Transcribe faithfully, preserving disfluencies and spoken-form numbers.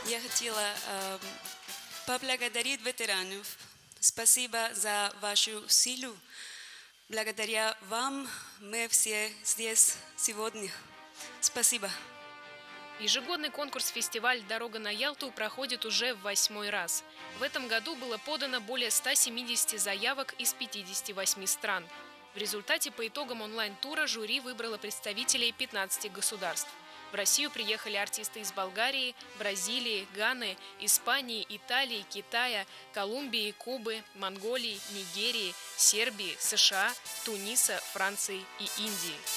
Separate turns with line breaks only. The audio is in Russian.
Я хотела э, поблагодарить ветеранов. Спасибо за вашу силу. Благодаря вам мы все здесь сегодня. Спасибо.
Ежегодный конкурс-фестиваль «Дорога на Ялту» проходит уже в восьмой раз. В этом году было подано более ста семидесяти заявок из пятидесяти восьми стран. В результате по итогам онлайн-тура жюри выбрало представителей пятнадцати государств. В Россию приехали артисты из Болгарии, Бразилии, Ганы, Испании, Италии, Китая, Колумбии, Кубы, Монголии, Нигерии, Сербии, США, Туниса, Франции и Индии.